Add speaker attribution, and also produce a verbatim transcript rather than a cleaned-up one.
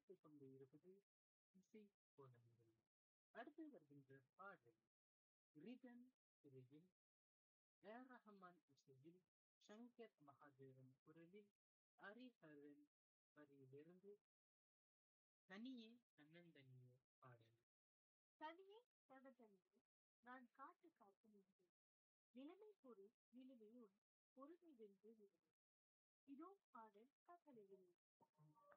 Speaker 1: ஒலித்துக் கொண்டு இருப்பது இசை கோலங்கள். அடுத்து வருகின்ற பாடல் ரிதன் திரையில் ஏர் ரஹ்மான் இசையில் சங்கர் மகாதேவன் குரலில் ஹரிஹரன் வரியிலிருந்து தனியே தன்னந்தனியே பாடல்.
Speaker 2: தனியே தனதனியே நான் காட்டு காத்து நின்றேன். நிலைமை பொருள் நிலுவையுள் பொறுமை வென்று விடுவேன். இதோ பாடல் கட்டளையில்